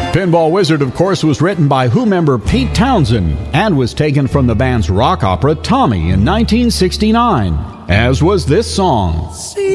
Pinball Wizard, of course, was written by Who member Pete Townsend and was taken from the band's rock opera Tommy in 1969, as was this song.